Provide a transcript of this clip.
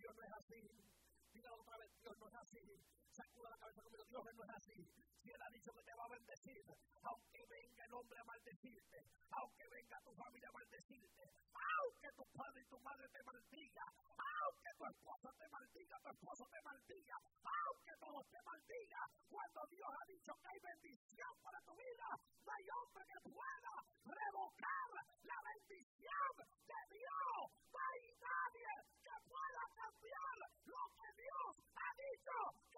Dios no es así. Dígalo otra vez, Dios no es así. Sacuda la cabeza conmigo, Dios no es así. Si Él ha dicho que te va a bendecir, aunque venga el hombre a maldecirte, aunque venga tu familia a maldecirte, aunque tu padre y tu madre te maldigan, aunque tu esposa te maldiga, tu esposo te maldiga, aunque todos te maldigan, cuando Dios ha dicho que hay bendición para tu vida, no hay hombre que pueda revocar la bendición de Dios. No hay nadie que pueda cambiar lo que Dios ha dicho